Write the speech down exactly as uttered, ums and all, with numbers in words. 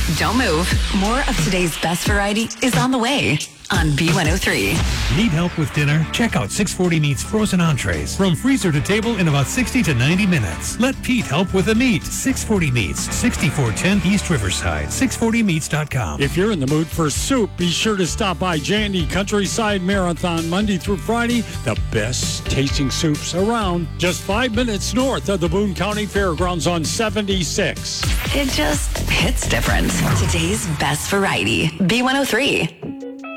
Don't move. More of today's best variety is on the way on B one oh three. Need help with dinner? Check out six forty Meats frozen entrees. From freezer to table in about sixty to ninety minutes. Let Pete help with the meat. six forty Meats, sixty-four ten East Riverside. six forty meats dot com. If you're in the mood for soup, be sure to stop by Jandy Countryside Marathon Monday through Friday. The best tasting soups around. Just five minutes north of the Boone County Fairgrounds on seventy-six. It just hits different. Today's best variety. B one oh three.